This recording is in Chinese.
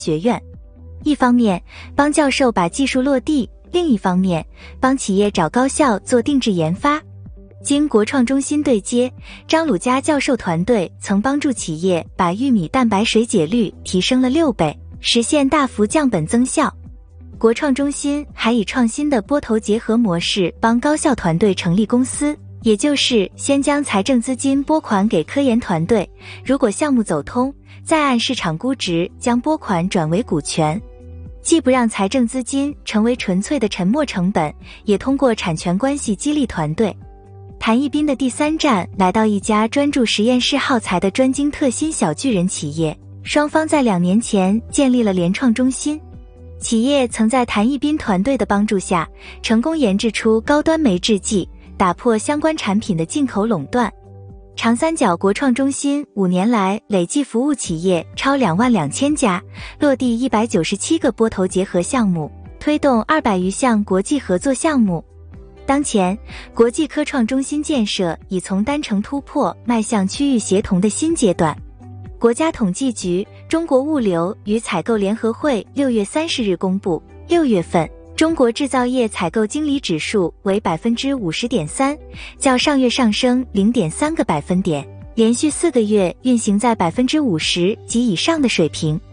学院。一方面帮教授把技术落地，另一方面帮企业找高校做定制研发。经国创中心对接，张鲁佳教授团队曾帮助企业把玉米蛋白水解率提升了6倍，实现大幅降本增效。国创中心还以创新的拨投结合模式帮高校团队成立公司，也就是先将财政资金拨款给科研团队，如果项目走通，再按市场估值将拨款转为股权，既不让财政资金成为纯粹的沉没成本，也通过产权关系激励团队。谭一斌的第3站来到一家专注实验室耗材的专精特新小巨人企业，双方在2年前建立了联创中心。企业曾在谭一斌团队的帮助下，成功研制出高端酶制剂，打破相关产品的进口垄断。长三角国创中心5年来累计服务企业超22000家，落地197个拨投结合项目，推动200余项国际合作项目。当前，国际科创中心建设已从单程突破迈向区域协同的新阶段。国家统计局、中国物流与采购联合会6月30日公布，6月份中国制造业采购经理指数为 50.3%， 较上月上升 0.3个百分点，连续4个月运行在 50% 及以上的水平。